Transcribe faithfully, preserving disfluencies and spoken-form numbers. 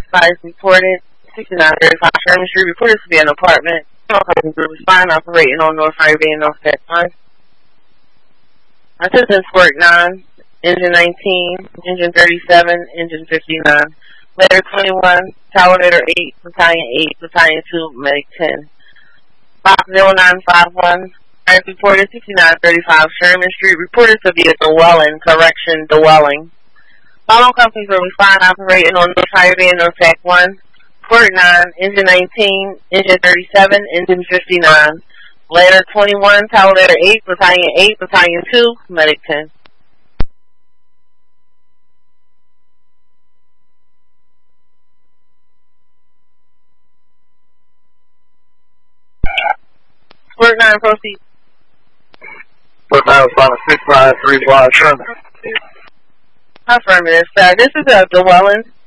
Fires reported sixty-nine thirty-five Sherman Street. Reported to be an apartment. No company group is fine operating on North Highway and North Tech one. Assistance work nine, engine nineteen, engine thirty-seven, engine fifty-nine. Letter twenty-one, tower letter eight, battalion eight, battalion two, medic ten. Box zero nine five one. Fires reported sixty-nine thirty-five Sherman Street. Reported to be a dwelling, correction, dwelling. Following companies will be fine operating on North Highway and North Tech one. Port nine, engine nineteen, engine thirty-seven, engine fifty-nine. Letter twenty-one, tower letter eight, battalion eight, battalion two, medic ten. Port nine, proceed. Port nine was on a six five three block Sherman. Affirmative, sir. This is a dwelling.